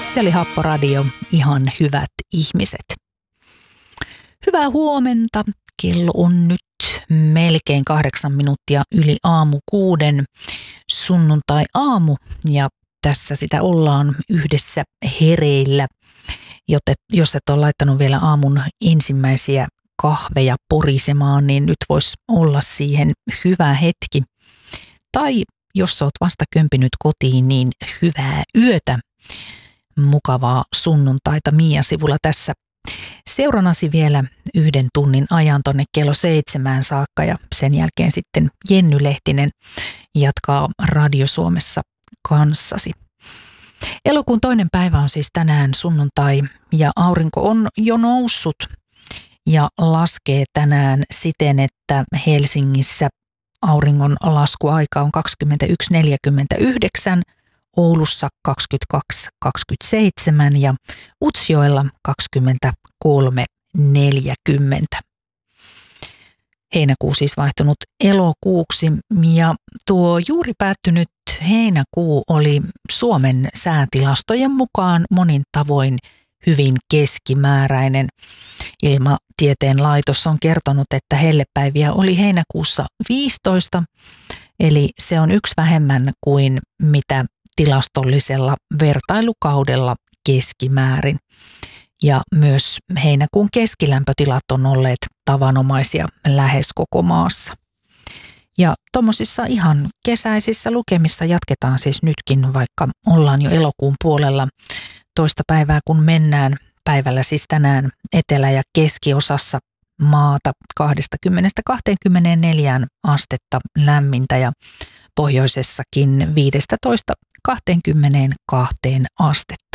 Se oli Happoradio, ihan hyvät ihmiset. Hyvää huomenta. Kello on nyt melkein 8 minuuttia yli aamu 6 sunnuntai-aamu ja tässä sitä ollaan yhdessä hereillä. Joten jos et ole laittanut vielä aamun ensimmäisiä kahveja porisemaan, niin nyt voisi olla siihen hyvä hetki. Tai jos olet vasta kömpinyt kotiin, niin hyvää yötä. Mukavaa sunnuntaita Mia-sivulla tässä. Seurannasi vielä 1 tunnin ajan tonne kello 7 saakka ja sen jälkeen sitten Jenny Lehtinen jatkaa Radio Suomessa kanssasi. Elokuun 2. päivä on siis tänään sunnuntai ja aurinko on jo noussut ja laskee tänään siten, että Helsingissä auringon laskuaika on 21.49, Oulussa 22.27 ja Utsjoella 23.40. Heinäkuu siis vaihtunut elokuuksi ja tuo juuri päättynyt heinäkuu oli Suomen säätilastojen mukaan monin tavoin hyvin keskimääräinen. Ilmatieteen laitos on kertonut, että hellepäiviä oli heinäkuussa 15, eli se on 1 vähemmän kuin mitä tilastollisella vertailukaudella keskimäärin. Ja myös heinäkuun keskilämpötilat on olleet tavanomaisia lähes koko maassa. Ja tuommoisissa ihan kesäisissä lukemissa jatketaan siis nytkin, vaikka ollaan jo elokuun puolella. 2. päivää kun mennään, päivällä siis tänään etelä- ja keskiosassa maata 20–24 astetta lämmintä ja pohjoisessakin 15–22 astetta.